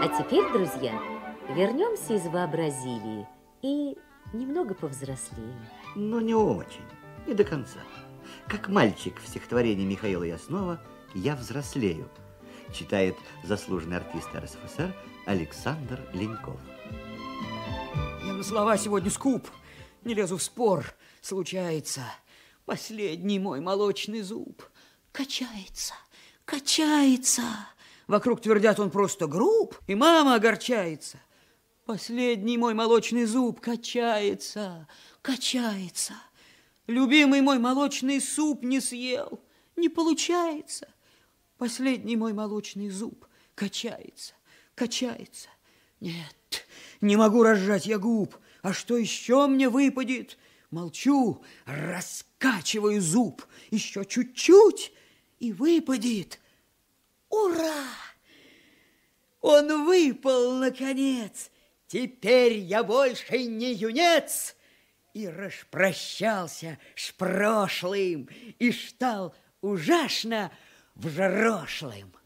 А теперь, друзья, вернемся из вообразилии и немного повзрослеем. Но не очень, не до конца. Как мальчик в стихотворении Михаила Яснова «Я взрослею», читает заслуженный артист РСФСР Александр Леньков. Я на слова сегодня скуп, не лезу в спор, случается. Последний мой молочный зуб качается, качается. Вокруг твердят, он просто груб, и мама огорчается. Последний мой молочный зуб качается, качается. Любимый мой молочный суп не съел, не получается. Последний мой молочный зуб качается, качается. Нет, не могу разжать я губ. А что еще мне выпадет? Молчу, раскачиваю зуб. Еще чуть-чуть, и выпадет. Ура! Он выпал, наконец. Теперь я больше не юнец. И распрощался с прошлым, и стал ужасно взрослым.